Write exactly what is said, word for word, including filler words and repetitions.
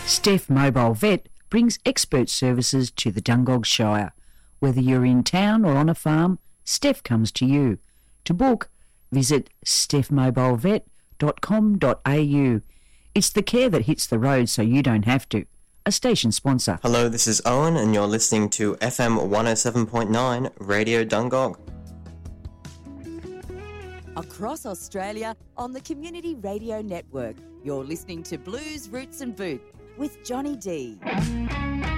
Steph Mobile Vet brings expert services to the Dungog Shire. Whether you're in town or on a farm, Steph comes to you. To book, visit steph mobile vet dot com dot a u. It's the care that hits the road so you don't have to. A station sponsor. Hello, this is Owen and you're listening to F M one oh seven point nine Radio Dungog. Across Australia on the Community Radio Network, you're listening to Blues, Roots and Boot with Johnny D.